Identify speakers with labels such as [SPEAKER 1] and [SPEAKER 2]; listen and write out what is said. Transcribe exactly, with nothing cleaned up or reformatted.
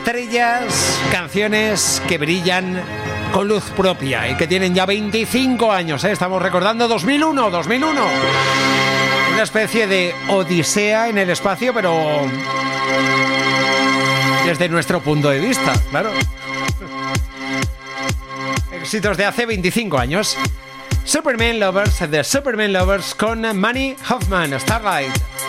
[SPEAKER 1] estrellas, canciones que brillan con luz propia y que tienen ya veinticinco años, ¿eh? Estamos recordando dos mil uno, dos mil uno. Una especie de odisea en el espacio, pero desde nuestro punto de vista, claro. Éxitos de hace veinticinco años. Superman Lovers, The Superman Lovers con Manny Hoffman, Starlight.